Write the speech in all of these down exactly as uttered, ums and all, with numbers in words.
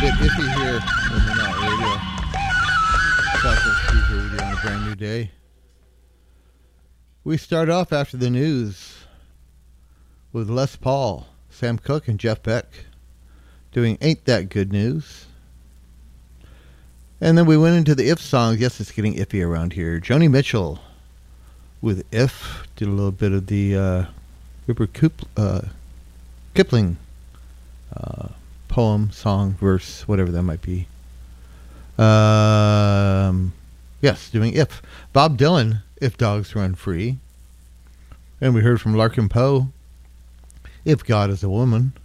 bit iffy here in the Not Radio. Southwest Cruiser Radio on a brand new day. We start off after the news with Les Paul, Sam Cooke, and Jeff Beck doing Ain't That Good News. And then we went into the If songs. Yes, it's getting iffy around here. Joni Mitchell with If. Did a little bit of the uh, Rupert Coop, uh, Kipling uh, poem, song, verse, whatever that might be. Um, yes, doing If. Bob Dylan, If Dogs Run Free. And we heard from Larkin Poe, If God Is a Woman.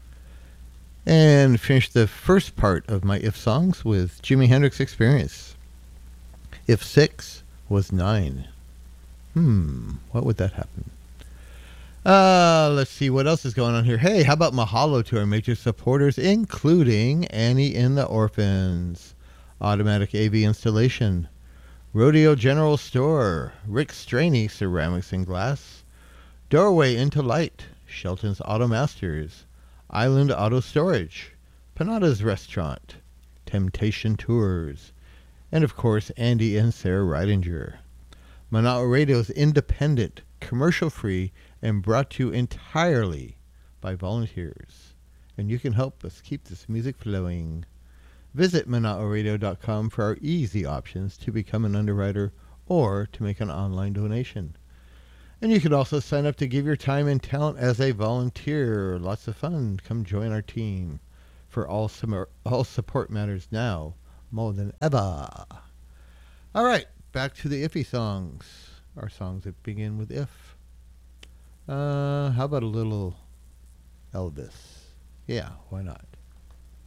And finished the first part of my If songs with Jimi Hendrix Experience. If six was nine. Hmm, what would that happen? Uh, let's see what else is going on here. Hey, how about mahalo to our major supporters, including Annie and the Orphans, Automatic A V Installation, Rodeo General Store, Rick Straney Ceramics and Glass, Doorway into Light, Shelton's Auto Masters, Island Auto Storage, Panada's Restaurant, Temptation Tours, and of course Andy and Sarah Ridinger. Manao Radio's independent, commercial-free, and brought to you entirely by volunteers. And you can help us keep this music flowing. Visit manao radio dot com for our easy options to become an underwriter or to make an online donation. And you can also sign up to give your time and talent as a volunteer. Lots of fun. Come join our team. For all, sum- all support matters now more than ever. All right, back to the Iffy songs. Our songs that begin with If. Uh, how about a little Elvis? Yeah, why not?